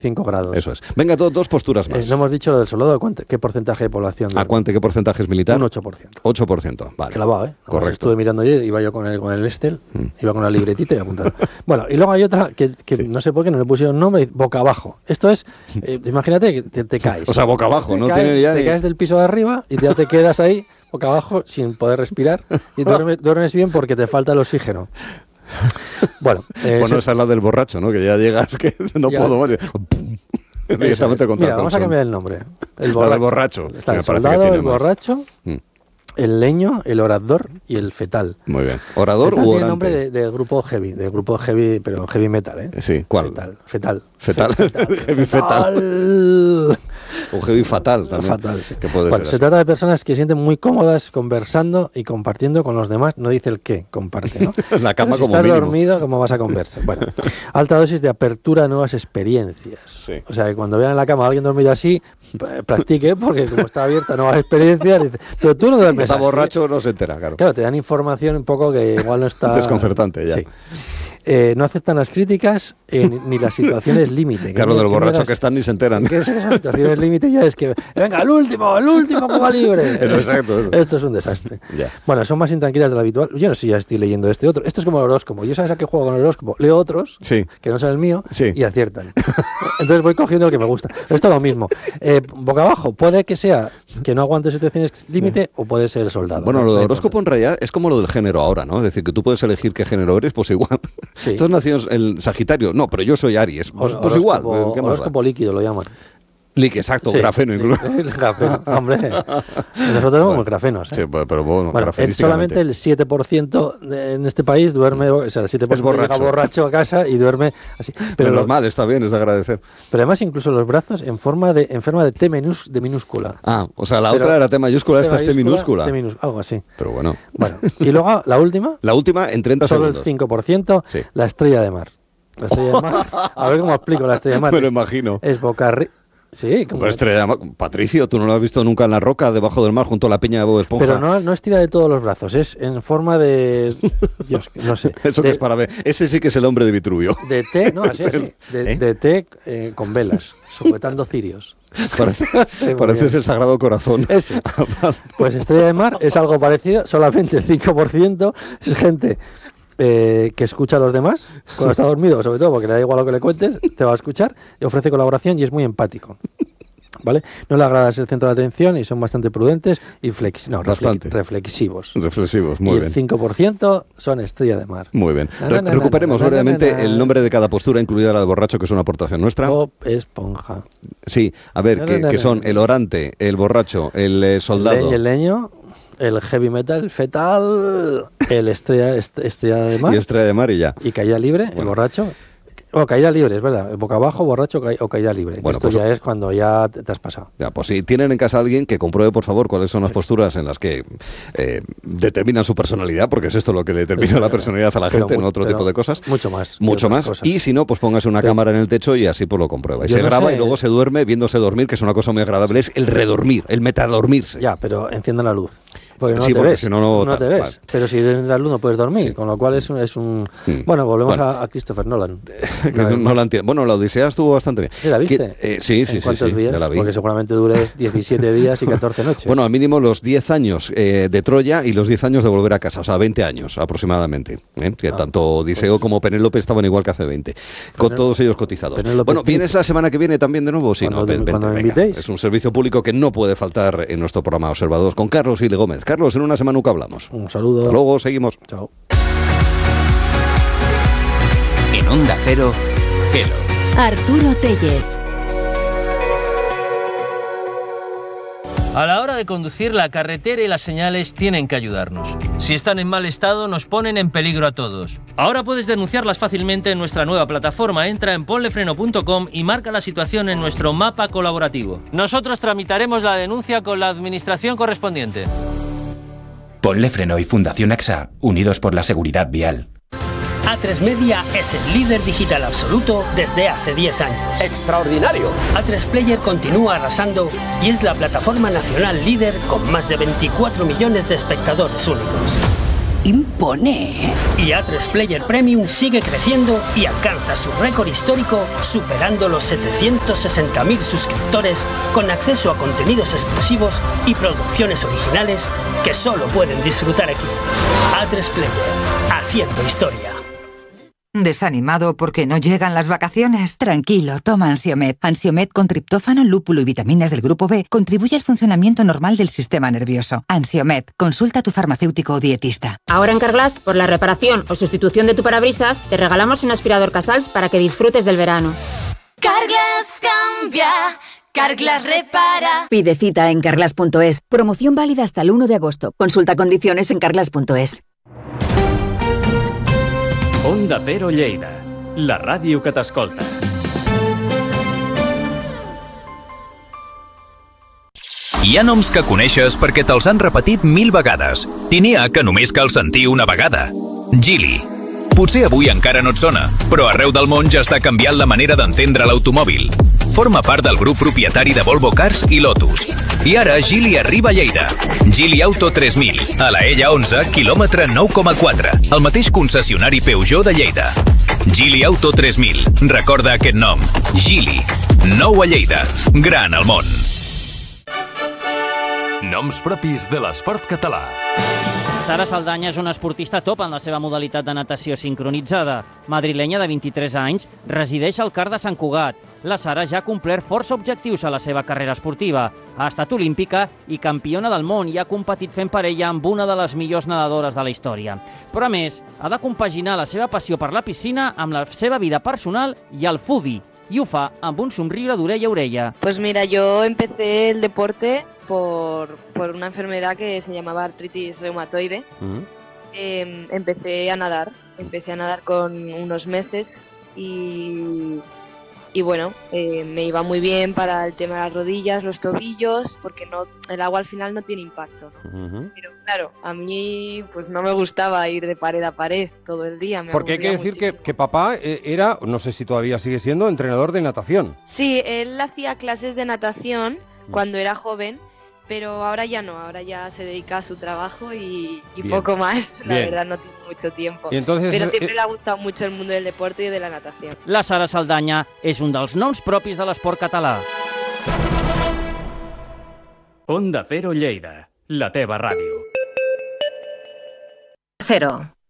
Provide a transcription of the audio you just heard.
5 grados. Eso es. Venga, dos posturas más. No hemos dicho lo del soldado. ¿Qué porcentaje de población? ¿Qué porcentaje es militar? Un 8%. 8%, vale. Clavado, ¿eh? Correcto. Estuve mirando ayer, iba yo con el Estel, iba con la libretita y apuntando. Bueno, y luego hay otra que sí. No sé por qué no le pusieron nombre, boca abajo. Esto es, imagínate que te caes. O sea, boca abajo, no caes, tiene ya te caes del piso de arriba y ya te quedas ahí, boca abajo, sin poder respirar. Y duermes bien porque te falta el oxígeno. Bueno, esa es la del borracho, ¿no? Que ya llegas, que no puedo más. Directamente contra Mira, vamos a cambiar el nombre. El borracho. Está el soldado, el borracho, el leño, el orador y el fetal. Muy bien. ¿Orador fetal u orante? Tiene nombre de grupo heavy, pero heavy metal, ¿eh? Sí, ¿cuál? Fetal. Heavy fetal. O heavy fatal también. Fatal, sí. Que puede ser se trata de personas que se sienten muy cómodas conversando y compartiendo con los demás. No dice el qué, comparte, ¿no? La cama pero como si estás mínimo. Dormido, ¿cómo vas a conversar? Bueno, alta dosis de apertura a nuevas experiencias. Sí. O sea, que cuando vean en la cama a alguien dormido así, practique, porque como está abierta a nuevas experiencias, dice, pero tú no duermes está así. Borracho, no se entera, claro. Claro, te dan información un poco que igual no está... Desconcertante, ya. Sí. No aceptan las críticas ni las situaciones límite. Claro, del borracho que están ni se enteran. ¿Qué es esas situaciones límite? Ya es que, venga, el último Cuba Libre. Pero exacto. Esto es un desastre. Ya. Bueno, son más intranquilas de lo habitual. Yo no sé si ya estoy leyendo este otro. Esto es como el horóscopo. Yo sabes a qué juego con el horóscopo. Leo otros, que no son el mío, y aciertan. Entonces voy cogiendo el que me gusta. Esto es lo mismo. Boca abajo, puede que sea que no aguante situaciones límite o puede ser el soldado. Bueno, lo del horóscopo en realidad es como lo del género ahora, ¿no? Es decir, que tú puedes elegir qué género eres, pues igual. Sí. Tú has nacido el Sagitario. No, pero yo soy Aries. Pues igual. ¿Qué más horóscopo líquido lo llaman. Exacto, grafeno incluso. Grafeno, hombre. Nosotros somos muy grafenos, ¿eh? Sí, pero bueno solamente el 7% en este país duerme, o sea, el 7% llega borracho a casa y duerme así. Pero normal, está bien, es de agradecer. Pero además incluso los brazos en forma de T minúscula. Ah, o sea, la otra era T mayúscula, esta es T minúscula. Algo así. Pero bueno. Y luego la última. La última en 30 segundos. Solo el 5%, la estrella de mar. La estrella de mar. A ver cómo explico la estrella de mar. Me lo imagino. Es boca arriba. Sí, como estrella de mar. Patricio, ¿tú no lo has visto nunca en la roca debajo del mar junto a la peña de Bob Esponja? Pero no estira de todos los brazos, es en forma de... Dios, no sé. Eso que es para ver. Ese sí que es el hombre de Vitruvio. De té, no, así. De té con velas, sujetando cirios. Pareces el Sagrado Corazón. Ese. Pues estrella de mar es algo parecido, solamente el 5% es gente... que escucha a los demás cuando está dormido, sobre todo porque le da igual lo que le cuentes, te va a escuchar, y ofrece colaboración y es muy empático. ¿Vale? No le agrada ser el centro de atención y son bastante prudentes y reflexivos. Reflexivos, muy bien. Y el 5% son estrella de mar. Muy bien. Recuperemos brevemente el nombre de cada postura, incluida la de borracho, que es una aportación nuestra. Bob Esponja. Sí, a ver, que son el orante, el borracho, el soldado. El leño, el heavy metal, el fetal, el estrella de mar. Y estrella de mar y ya. Y caída libre, el borracho. Caída libre, es verdad. Boca abajo, borracho o caída libre. Esto pues, ya es cuando ya te has pasado. Ya, pues si tienen en casa a alguien, que compruebe, por favor, cuáles son las posturas en las que determinan su personalidad, porque es esto lo que determina la personalidad a la gente, no otro tipo de cosas. Mucho más. Cosas. Y si no, pues póngase una cámara en el techo y así pues lo comprueba. Y se graba y luego se duerme viéndose dormir, que es una cosa muy agradable. Es el redormir, el metadormirse. Ya, pero encienda la luz. Porque no sí, te ves, si no te ves. Vale. Pero si en la luz no puedes dormir, con lo cual es un... Bueno, volvemos a Christopher Nolan. No la entiendo. Bueno, la Odisea estuvo bastante bien. ¿Sí la viste? Sí. ¿Cuántos días? Ya la vi. Porque seguramente dure 17 días y 14 noches. Bueno, al mínimo los 10 años de Troya y los 10 años de volver a casa, o sea, 20 años aproximadamente. Que tanto Odiseo como Penélope estaban igual que hace 20, con todos ellos cotizados. Bueno, ¿vienes la semana que viene también de nuevo? Sí, cuando me invitéis. Es un servicio público que no puede faltar en nuestro programa Observados con Carlos Ile Gómez. Carlos, en una semana nunca hablamos. Un saludo. Hasta luego, seguimos. Chao. En Onda Cero, Hello. Arturo Tellez. A la hora de conducir, la carretera y las señales tienen que ayudarnos. Si están en mal estado, nos ponen en peligro a todos. Ahora puedes denunciarlas fácilmente en nuestra nueva plataforma. Entra en ponlefreno.com y marca la situación en nuestro mapa colaborativo. Nosotros tramitaremos la denuncia con la administración correspondiente. Ponle Freno y Fundación AXA, unidos por la seguridad vial. A3 Media es el líder digital absoluto desde hace 10 años. ¡Extraordinario! A3 Player continúa arrasando y es la plataforma nacional líder con más de 24 millones de espectadores únicos. impone. Y A3 Player Premium sigue creciendo y alcanza su récord histórico, superando los 760.000 suscriptores, con acceso a contenidos exclusivos y producciones originales que solo pueden disfrutar aquí. A3 Player, haciendo historia. ¿Desanimado porque no llegan las vacaciones? Tranquilo, toma Ansiomed. Ansiomed con triptófano, lúpulo y vitaminas del grupo B contribuye al funcionamiento normal del sistema nervioso. Ansiomed, consulta a tu farmacéutico o dietista. Ahora en Carglass, por la reparación o sustitución de tu parabrisas, te regalamos un aspirador Casals para que disfrutes del verano. Carglass cambia, Carglass repara. Pide cita en carglass.es. Promoción válida hasta el 1 de agosto. Consulta condiciones en carglass.es. Onda Cero Lleida, la ràdio que t'escolta. Hi ha noms que coneixes perquè te'ls han repetit 1000 vegades. I n'hi ha que només cal sentir una vegada. Geely. Potser avui encara no et sona, però arreu del món ja està canviant la manera d'entendre l'automòbil. Forma part del grup propietari de Volvo Cars i Lotus. I ara Geely arriba a Lleida. Geely Auto 3000, a la Ella11, quilòmetre 9,4. El mateix concessionari Peugeot de Lleida. Geely Auto 3000. Recorda aquest nom. Geely. Nou a Lleida. Gran al món. Noms propis de l'esport català. Sara Saldanya és una esportista top en la seva modalitat de natació sincronitzada. Madrilenya de 23 anys, resideix al CAR de Sant Cugat. La Sara ja ha complert força objectius a la seva carrera esportiva. Ha estat olímpica i campiona del món i ha competit fent parella amb una de les millors nedadores de la història. Però a més, ha de compaginar la seva passió per la piscina amb la seva vida personal i el foodie. Y ufa, amb un somriure d'orella a orella. Pues mira, yo empecé el deporte por una enfermedad que se llamaba artritis reumatoide. Empecé a nadar con unos meses y bueno, me iba muy bien para el tema de las rodillas, los tobillos, porque el agua al final no tiene impacto, ¿no? Pero claro, a mí pues no me gustaba ir de pared a pared todo el día. Porque hay que decir que papá era, no sé si todavía sigue siendo, entrenador de natación. Sí, él hacía clases de natación cuando era joven, pero ahora ya no, ahora ya se dedica a su trabajo y poco más, la verdad no tiene mucho tiempo. Y entonces, pero siempre le ha gustado mucho el mundo del deporte y de la natación. La Sara Saldanya és un dels noms propis de l'esport català. Onda Cero Lleida, la teva ràdio. Cero.